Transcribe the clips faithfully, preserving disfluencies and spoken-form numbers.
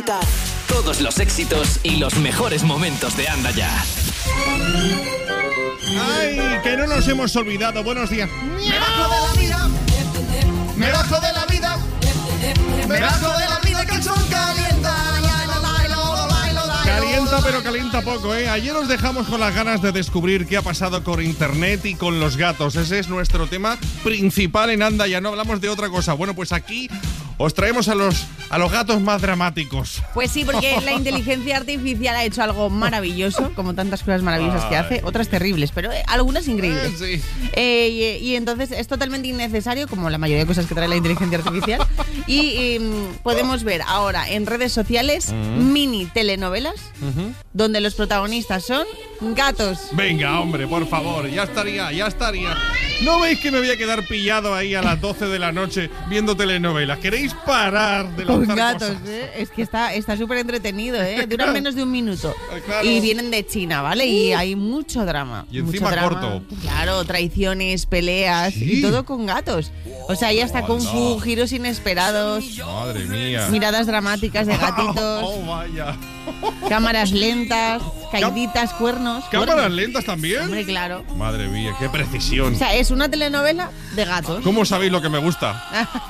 Todos los éxitos y los mejores momentos de Anda Ya. ¡Ay, que no nos hemos olvidado! Buenos días. Me bajo de la vida, me bajo de la vida, me bajo de la vida que el sol calienta. Calienta, pero calienta poco, ¿eh? Ayer os dejamos con las ganas de descubrir qué ha pasado con internet y con los gatos. Ese es nuestro tema principal en Anda Ya. No hablamos de otra cosa. Bueno, pues aquí os traemos a los, a los gatos más dramáticos. Pues sí, porque la inteligencia artificial ha hecho algo maravilloso, como tantas cosas maravillosas que hace, otras terribles, pero eh, algunas increíbles. Eh, sí. Eh, y, y entonces es totalmente innecesario, como la mayoría de cosas que trae la inteligencia artificial. Y eh, podemos ver ahora en redes sociales uh-huh. mini telenovelas uh-huh. donde los protagonistas son gatos. Venga, hombre, por favor, ya estaría, ya estaría. ¿No veis que me voy a quedar pillado ahí a las doce de la noche viendo telenovelas? ¿Queréis parar de lanzar con gatos, cosas? ¿eh? Es que está está súper entretenido, ¿eh? Duran menos de un minuto. Claro. Y vienen de China, ¿vale? Y hay mucho drama. Y encima mucho drama. corto. Claro, traiciones, peleas ¿Sí? y todo con gatos. O sea, ya está Kung Fu, giros inesperados. Madre mía. Miradas dramáticas de gatitos. Oh, vaya. Cámaras lentas, caiditas, cuernos. ¿Cámaras cuernos. lentas también? Hombre, claro. Madre mía, qué precisión. O sea, es una telenovela de gatos. ¿Cómo sabéis lo que me gusta?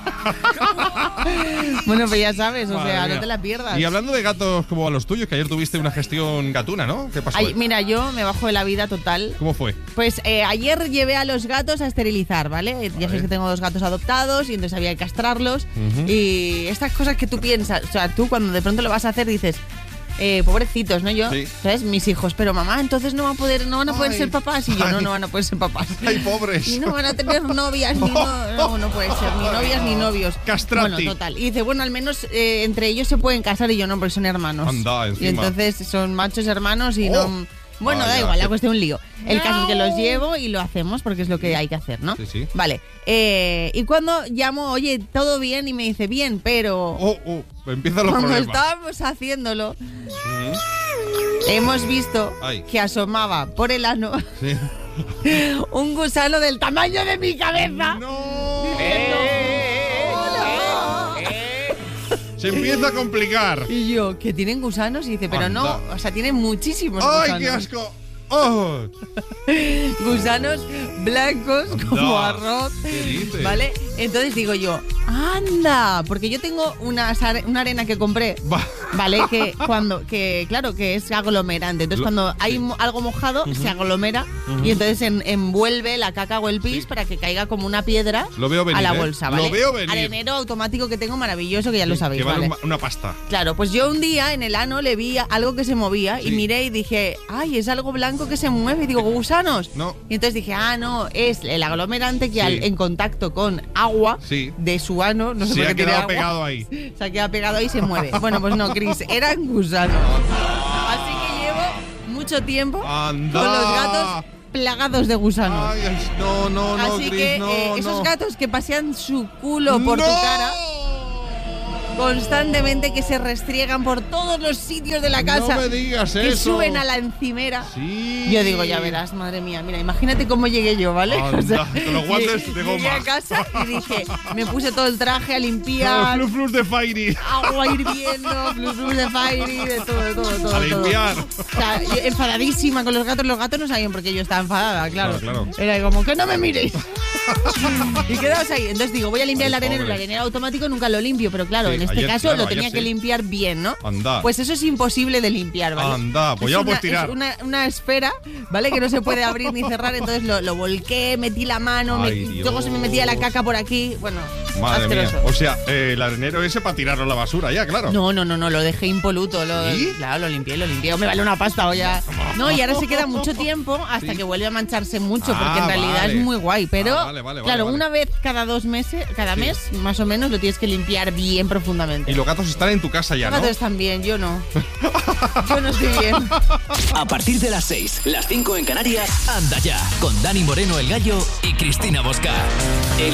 Bueno, pues ya sabes, o Madre sea, mía. no te la pierdas. Y hablando de gatos como a los tuyos, que ayer tuviste una gestión gatuna, ¿no? ¿Qué pasó? Ay, mira, yo me bajo de la vida total. ¿Cómo fue? Pues eh, ayer llevé a los gatos a esterilizar, ¿vale? Vale. Ya sabes que tengo dos gatos adoptados y entonces había que castrarlos. Uh-huh. Y estas cosas que tú piensas, o sea, tú cuando de pronto lo vas a hacer dices, eh, pobrecitos, ¿no? Yo, Sí. ¿sabes? Mis hijos, pero mamá, entonces no van a poder, no van a poder Ay. ser papás. Y yo, Ay. no, no van a poder ser papás. ¡Ay, pobres! Y no van a tener novias, ni no, no, no puede ser, ni novias ni novios. Castrati. Bueno, total. Y dice, bueno, al menos eh, entre ellos se pueden casar y yo no, porque son hermanos. Anda, encima. Y entonces son machos hermanos y Oh. no... Bueno, Vaya. da igual, la cuestión es un lío. El caso es que los llevo y lo hacemos porque es lo que hay que hacer, ¿no? Sí, sí. Vale. Eh, y cuando llamo, oye, ¿todo bien? Y me dice, bien, pero... Oh, oh, empiezan los cuando problemas. estábamos haciéndolo, Uh-huh. hemos visto Ay. que asomaba por el ano Sí. un gusano del tamaño de mi cabeza. ¡No! Diciendo, "Hola". Se empieza a complicar. Y yo, ¿que tienen gusanos? Y dice, pero Anda. no, o sea, tienen muchísimos ¡Ay, gusanos. qué asco! ¡Oh! Gusanos blancos como Anda. arroz. ¿Qué dices? ¿Vale? Entonces digo yo, anda, porque yo tengo una, sare- una arena que compré, Va. ¿vale? Que cuando, que claro, que es aglomerante. Entonces Lo- cuando hay sí. mo- algo mojado, Ujú. se aglomera Ujú. y entonces en- envuelve la caca o el pis Sí. para que caiga como una piedra Lo veo venir, a la ¿eh? bolsa, Lo ¿vale? veo venir. Arenero automático que tengo maravilloso, que ya lo sabéis, Que vale ¿vale? una, una pasta. Claro, pues yo un día en el ano le vi algo que se movía Sí. y miré y dije, ay, es algo blanco que se mueve. Y digo, gusanos. No. Y entonces dije, ah, no, es el aglomerante que Sí. al- en contacto con agua Sí. de su ano, no sé Se por ha qué tiene quedado agua, pegado ahí. se ha quedado pegado ahí y se mueve. Bueno, pues no, Chris, eran gusanos. Así que llevo mucho tiempo Anda. con los gatos plagados de gusanos. Ay, ay, no, no, no, Así Chris, que no, eh, esos no. gatos que pasean su culo por ¡No! tu cara constantemente, que se restriegan por todos los sitios de la casa, No me digas que eso. suben a la encimera. Sí. Yo digo, ya verás, madre mía, mira, imagínate cómo llegué yo, ¿vale? Anda, con los guantes llegué- de goma. Llegué a casa y dije, me puse todo el traje a limpiar, Flus, flus de Fairy. agua hirviendo, flus flus de Fairy, de todo, de todo, de todo. A de todo. limpiar. O sea, yo enfadadísima con los gatos. Los gatos no sabían por qué yo estaba enfadada, claro. Claro, claro. Era como, que no me miréis. Y quedaos ahí. Entonces digo, voy a limpiar Ay, el arenero. El pobre. arenero automático nunca lo limpio, pero claro, Sí, en este ayer, caso claro, lo ayer tenía que sí. limpiar bien, ¿no? Anda. Pues eso es imposible de limpiar, ¿vale? Anda, pues Es ya lo una- puedes tirar. Es una, una esfera, ¿vale? Que no se puede abrir ni cerrar. Entonces lo, lo volqué, metí la mano, me- Ay, Dios. luego se me metía la caca por aquí. Bueno, Madre asqueroso. mía. O sea, eh, el arenero ese para tirarlo a la basura, ya, claro. No, no, no, no, lo dejé impoluto. Lo, ¿Sí? Claro, lo limpié, lo limpié. Me vale una pasta o ya. No, y ahora se queda mucho tiempo hasta Sí. que vuelve a mancharse mucho, porque Ah, en realidad vale. es muy guay. Pero, Ah, vale, vale, vale, claro, vale. una vez cada dos meses, cada Sí. mes, más o menos, lo tienes que limpiar bien profundamente. Y los gatos están en tu casa ya, Los ¿no? gatos también, yo no. Yo no estoy bien. A partir de las seis, las cinco en Canarias, Anda Ya, con Dani Moreno el Gallo y Cristina Bosca. El